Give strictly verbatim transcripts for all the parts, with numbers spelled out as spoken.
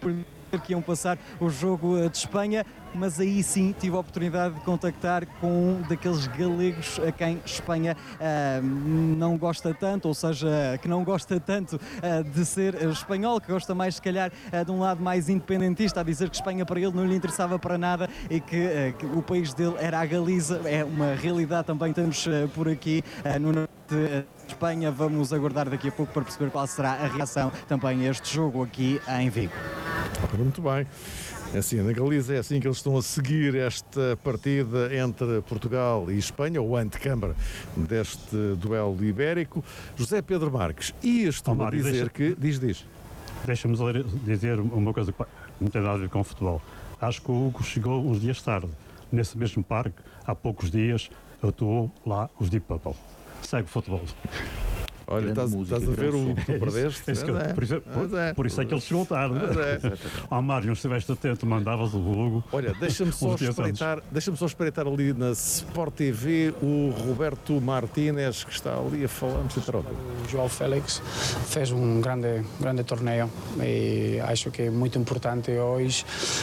que iam passar o jogo de Espanha, mas aí sim tive a oportunidade de contactar com um daqueles galegos a quem Espanha uh, não gosta tanto, ou seja, que não gosta tanto uh, de ser espanhol, que gosta mais se calhar uh, de um lado mais independentista, a dizer que Espanha para ele não lhe interessava para nada e que, uh, que o país dele era a Galiza. É uma realidade também, temos uh, por aqui uh, no norte de Espanha. Vamos aguardar daqui a pouco para perceber qual será a reação também a este jogo aqui em Vigo. Muito bem. É assim, na Galiza é assim que eles estão a seguir esta partida entre Portugal e Espanha, o antecâmara deste duelo ibérico. José Pedro Marques, ias-te a dizer deixa, que... Diz, diz. Deixa-me dizer uma coisa que não tem nada a ver com futebol. Acho que o Hugo chegou uns dias tarde. Nesse mesmo parque, há poucos dias, eu estou lá os Deep Purple. Segue o futebol. Olha, estás, música, estás a ver o que tu perdeste? É isso, é isso, é. Por, isso, por, é. por isso é que ele chegou tarde. É. Ó Mário, se estiveste atento, mandavas o Hugo. Olha, deixa-me só, espreitar, deixa-me só espreitar ali na Sport T V o Roberto Martínez, que está ali a falar. O João Félix fez um grande, grande torneio e acho que é muito importante hoje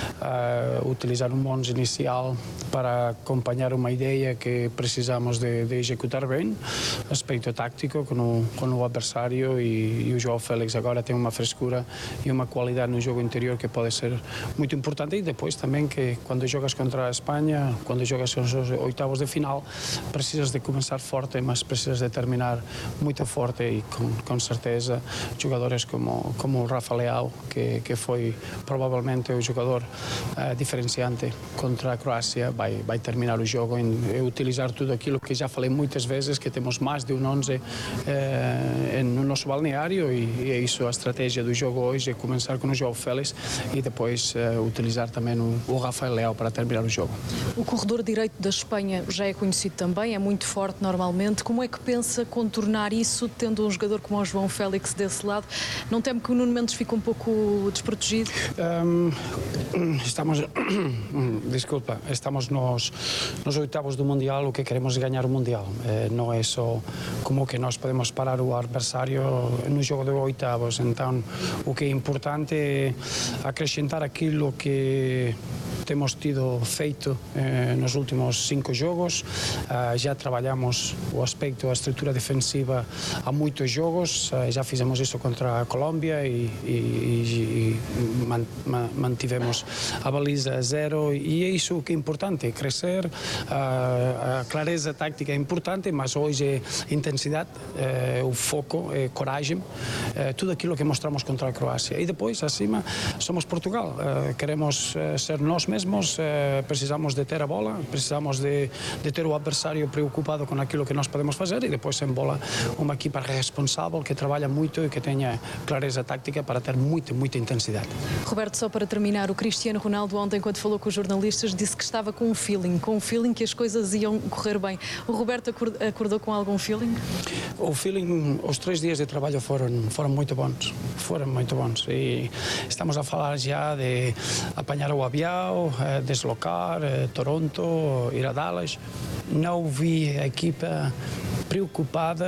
uh, utilizar um onze inicial para acompanhar uma ideia que precisamos de, de executar bem, aspecto tático, com o com o adversário e, e o João Félix agora tem uma frescura e uma qualidade no jogo interior que pode ser muito importante. E depois também que quando jogas contra a Espanha, quando jogas os oitavos de final, precisas de começar forte, mas precisas de terminar muito forte e com, com certeza jogadores como, como o Rafa Leao, que, que foi provavelmente o jogador uh, diferenciante contra a Croácia, vai, vai terminar o jogo em, em utilizar tudo aquilo que já falei muitas vezes, que temos mais de um onze uh, no nosso balneário e, e é isso a estratégia do jogo hoje, é começar com o João Félix e depois uh, utilizar também o, o Rafael Leao para terminar o jogo. O corredor direito da Espanha já é conhecido também, é muito forte normalmente. Como é que pensa contornar isso tendo um jogador como o João Félix desse lado? Não teme que o Nuno Mendes fique um pouco desprotegido? Um, estamos desculpa, estamos nos, nos oitavos do Mundial, o que queremos é ganhar o Mundial, eh, não é só como que nós podemos parar o adversário no jogo de oitavos. Então o que é importante é acrescentar aquilo que temos tido feito eh, nos últimos cinco jogos. Uh, já trabalhamos o aspecto, a estrutura defensiva há muitos jogos, uh, já fizemos isso contra a Colômbia e, e, e man, man, mantivemos a baliza a zero e é isso que é importante, é crescer. Uh, a clareza tática é importante, mas hoje é intensidade, uh, o foco, é coragem, uh, tudo aquilo que mostramos contra a Croácia. E depois, acima, somos Portugal, uh, queremos uh, ser nós mesmos, uh, precisamos de ter a bola, precisamos de, de ter o adversário preocupado com aquilo que nós podemos fazer e depois em bola uma equipa responsável que trabalha muito e que tenha clareza tática para ter muita, muita intensidade. Roberto, só para terminar, o Cristiano Ronaldo ontem, quando falou com os jornalistas, disse que estava com um feeling, com um feeling que as coisas iam correr bem. O Roberto acordou com algum feeling? O feeling, os três dias de trabalho foram, foram muito bons, foram muito bons e estamos a falar já de apanhar o avião, deslocar, Toronto, ir a Dallas. Não vi a equipa preocupada,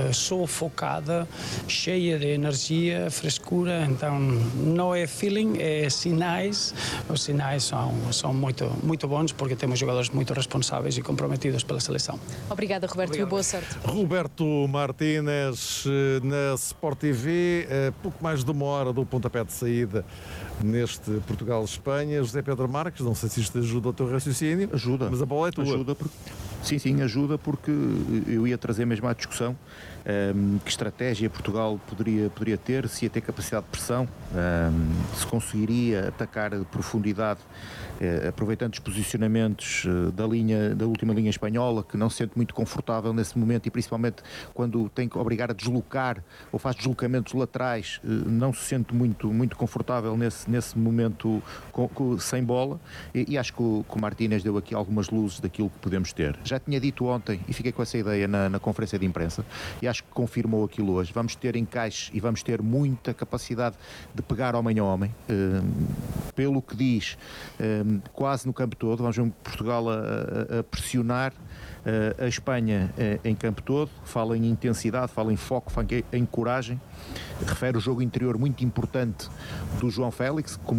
sufocada, cheia de energia, frescura, então não é feeling, é sinais. Os sinais são, são muito, muito bons porque temos jogadores muito responsáveis e comprometidos pela seleção. Obrigada, Roberto, Obrigado. E boa sorte. Roberto Martínez na Sport T V, pouco mais de uma hora do pontapé de saída neste Portugal-Espanha. José Pedro Marques, não sei se isto ajuda o teu raciocínio. Ajuda. Mas a bola é tua. Ajuda porque... Sim, sim, ajuda porque eu ia trazer mesmo à discussão um, que estratégia Portugal poderia, poderia ter, se ia ter capacidade de pressão, um, se conseguiria atacar de profundidade, uh, aproveitando os posicionamentos uh, da, linha, da última linha espanhola, que não se sente muito confortável nesse momento e principalmente quando tem que obrigar a deslocar ou faz deslocamentos laterais, uh, não se sente muito, muito confortável nesse, nesse momento com, com, sem bola e, e acho que o, que o Martínez deu aqui algumas luzes daquilo que podemos ter. Já tinha dito ontem e fiquei com essa ideia na, na conferência de imprensa e acho que confirmou aquilo hoje. Vamos ter encaixe e vamos ter muita capacidade de pegar homem a homem, um, pelo que diz, um, quase no campo todo. Vamos ver Portugal a, a, a pressionar uh, a Espanha uh, em campo todo. Fala em intensidade, fala em foco, fala em coragem. Refere o jogo interior muito importante do João Félix, como